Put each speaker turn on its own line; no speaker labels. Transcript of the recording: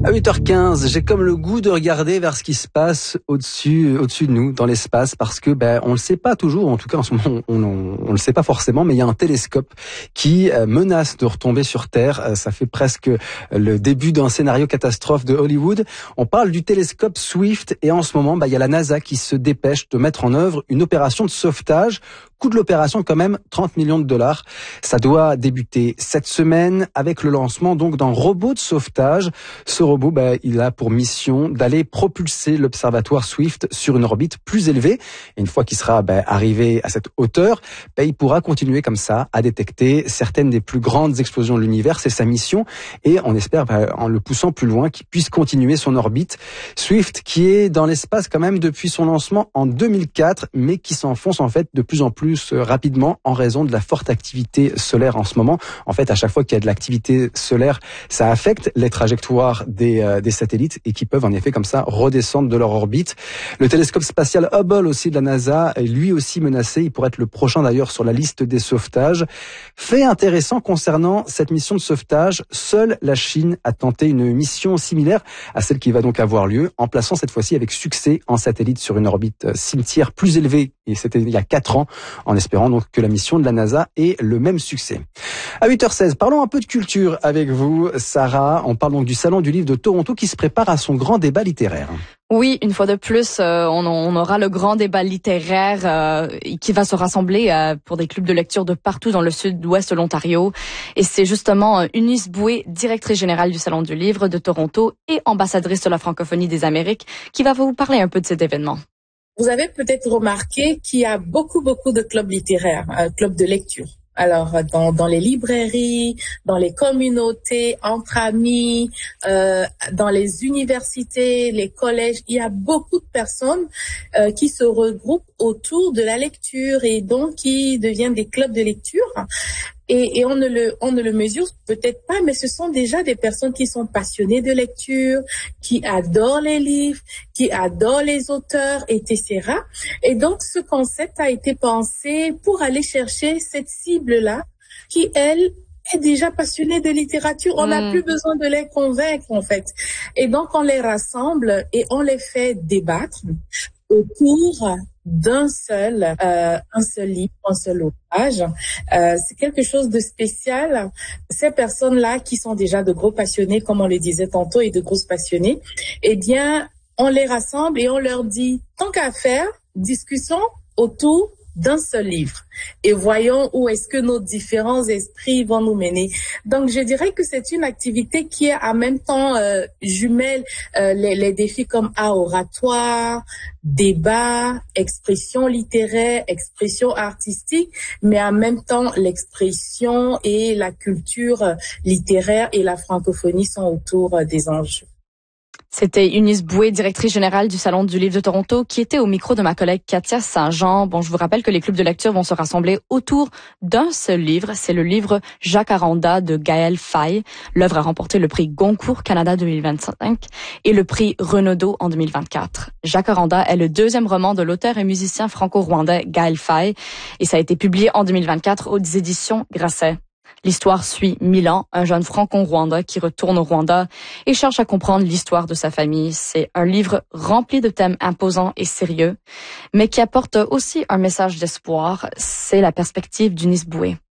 À 8h15, j'ai comme le goût de regarder vers ce qui se passe au-dessus de nous, dans l'espace, parce que on le sait pas toujours, en tout cas en ce moment on le sait pas forcément, mais il y a un télescope qui menace de retomber sur Terre. Ça fait presque le début d'un scénario catastrophe de Hollywood. On parle du télescope Swift et en ce moment il y a la NASA qui se dépêche de mettre en œuvre une opération de sauvetage. Coût de l'opération quand même 30 millions de dollars. Ça doit débuter cette semaine avec le lancement donc d'un robot de sauvetage. Ce robot, il a pour mission d'aller propulser l'observatoire Swift sur une orbite plus élevée. Et une fois qu'il sera arrivé à cette hauteur, il pourra continuer comme ça à détecter certaines des plus grandes explosions de l'univers. C'est sa mission et on espère en le poussant plus loin qu'il puisse continuer son orbite. Swift qui est dans l'espace quand même depuis son lancement en 2004, mais qui s'enfonce en fait de plus en plus rapidement en raison de la forte activité solaire en ce moment. En fait, à chaque fois qu'il y a de l'activité solaire, ça affecte les trajectoires des satellites et qui peuvent en effet comme ça redescendre de leur orbite. Le télescope spatial Hubble aussi de la NASA est lui aussi menacé. Il pourrait être le prochain d'ailleurs sur la liste des sauvetages. Fait intéressant concernant cette mission de sauvetage, seule la Chine a tenté une mission similaire à celle qui va donc avoir lieu, en plaçant cette fois-ci avec succès un satellite sur une orbite cimetière plus élevée. Et c'était il y a 4 ans, en espérant donc que la mission de la NASA ait le même succès. À 8h16, parlons un peu de culture avec vous, Sarah. On parle donc du Salon du Livre de Toronto qui se prépare à son grand débat littéraire.
Oui, une fois de plus, on aura le grand débat littéraire qui va se rassembler pour des clubs de lecture de partout dans le sud-ouest de l'Ontario. Et c'est justement Eunice Boué, directrice générale du Salon du Livre de Toronto et ambassadrice de la francophonie des Amériques, qui va vous parler un peu de cet événement.
Vous avez peut-être remarqué qu'il y a beaucoup de clubs littéraires, clubs de lecture. Alors, dans les librairies, dans les communautés, entre amis, dans les universités, les collèges, il y a beaucoup de personnes qui se regroupent autour de la lecture et donc qui deviennent des clubs de lecture. Et on ne le mesure peut-être pas, mais ce sont déjà des personnes qui sont passionnées de lecture, qui adorent les livres, qui adorent les auteurs, etc. Et donc, ce concept a été pensé pour aller chercher cette cible-là qui, elle, est déjà passionnée de littérature. On n'a plus besoin de les convaincre, en fait. Et donc, on les rassemble et on les fait débattre autour d'un seul livre, un seul ouvrage. C'est quelque chose de spécial. Ces personnes-là qui sont déjà de gros passionnés, comme on le disait tantôt, et de grosses passionnées, eh bien, on les rassemble et on leur dit, tant qu'à faire, discussion autour d'un seul livre. Et voyons où est-ce que nos différents esprits vont nous mener. Donc, je dirais que c'est une activité qui est en même temps jumelle les défis comme art oratoire, débat, expression littéraire, expression artistique, mais en même temps, l'expression et la culture littéraire et la francophonie sont autour des enjeux.
C'était Eunice Boué, directrice générale du Salon du Livre de Toronto, qui était au micro de ma collègue Katia Saint-Jean. Bon, je vous rappelle que les clubs de lecture vont se rassembler autour d'un seul livre. C'est le livre Jacaranda de Gaël Faye. L'œuvre a remporté le prix Goncourt Canada 2025 et le prix Renaudot en 2024. Jacaranda est le deuxième roman de l'auteur et musicien franco-rwandais Gaël Faye et ça a été publié en 2024 aux éditions Grasset. L'histoire suit Milan, un jeune franco-rwandais qui retourne au Rwanda et cherche à comprendre l'histoire de sa famille. C'est un livre rempli de thèmes imposants et sérieux, mais qui apporte aussi un message d'espoir. C'est la perspective d'Eunice Boué.